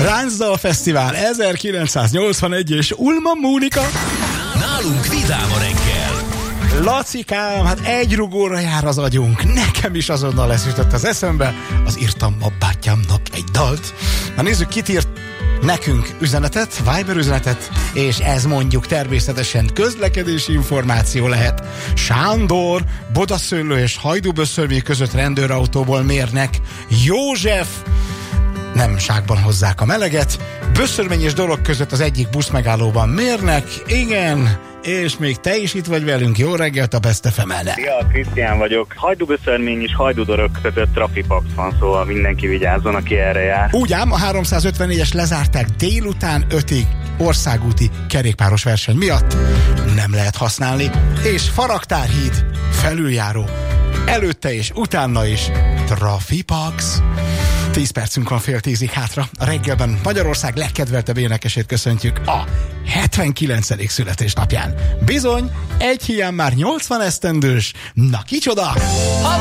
Lánzdal Fesztivál 1981 és Ulma Mónika. Nálunk vidám a reggel. Lacikám, hát egy rugóra jár az agyunk. Nekem is azonnal leszütött az eszembe, az írtam a bátyámnak egy dalt. Na nézzük, kit írt nekünk üzenetet, Viber üzenetet, és ez mondjuk természetesen közlekedési információ lehet. Sándor, Bodaszőlő és Hajdúböszörmény között rendőrautóból mérnek. József, nem ságban hozzák a meleget. Böszörmény és Dorog között az egyik buszmegállóban mérnek. Igen, és még te is itt vagy velünk. Jó reggelt a Best FM-el. Szia, Krisztián vagyok. Hajdúböszörmény és Hajdú-Dorog között trafipax van, szóval mindenki vigyázzon, aki erre jár. Úgy ám, a 354-es lezárták délután 5-ig országúti kerékpáros verseny miatt. Nem lehet használni. És Faraktárhíd felüljáró. Előtte és utána is trafipax. 10 percünk van, 9:30 hátra. A reggelben Magyarország legkedveltebb énekesét köszöntjük a 79. születésnapján. Bizony, egy hiány már 80 esztendős. Na kicsoda!